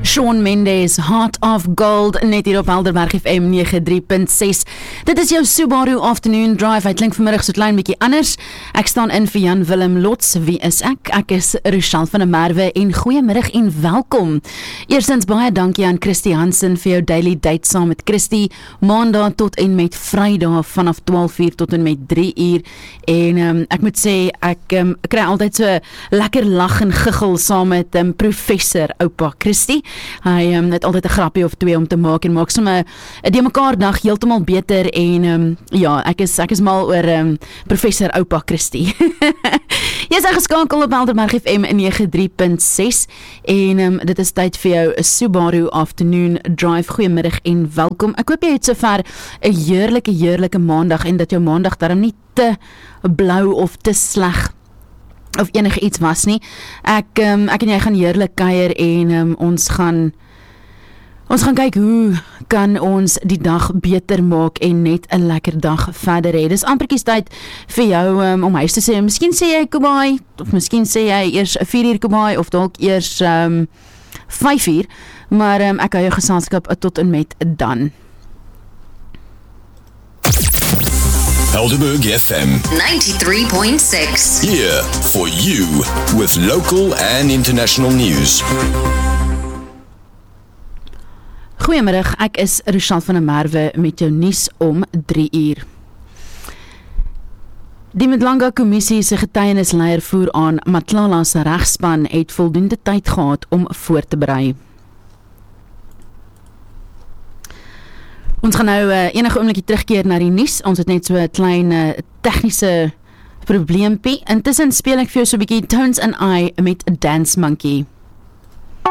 Shawn Mendes, Heart of Gold, net hier op Helderberg FM 93.6. Dit is jou Subaru Afternoon Drive. Hy klink vanmiddag so klein bietjie anders. Ek staan in vir Jan Willem Lots. Wie is ek? Ek is Rochelle van der Merwe en goeiemiddag en welkom. Eerstens baie dankie aan Christy Hansen vir jou daily date saam met Christy. Maandag tot en met Vrydag vanaf 12:00 tot en met 3:00. En ek moet sê, ek kry altyd so lekker lag en giggel saam met professor oupa Christy. Hy het altyd 'n grappie of twee om te maak en maak sommer 'n die mekaar dag heeltemal beter en ja, ek is mal oor professor oupa Christy. Jy is geskakel op Helderberg FM 93.6 en dit is tyd vir jou 'n Subaru Afternoon Drive. Goeiemiddag en welkom. Ek hoop jy het sover 'n heerlike maandag en dat jou maandag darm nie te blou of te sleg of enige iets was nie. Ek en jy gaan heerlik kuier en ons gaan kyk hoe kan ons die dag beter maak en net 'n lekker dag verder hê. Dis amperkies tyd vir jou om huis te sê. Miskien sê jy Kobai, of miskien sê jy eers 4:00 Kobai of dalk eers 5:00, maar ek hou jou geselskap tot en met dan. Helderberg FM 93.6. here for you with local and international news. Goeiemiddag, ek is Rochelle van der Merwe met jou nuus om 3:00. Die Mdlanga Kommissie se getuienisleier voer aan Matlala se regspan het voldoende tyd gehad om voor te berei. Ons gaan nou enige oombliekie terugkeer na die nuus. Ons het net so 'n klein tegniese probleempie. Intussen speel ek vir jou so 'n bietjie Tones and I met Dance Monkey.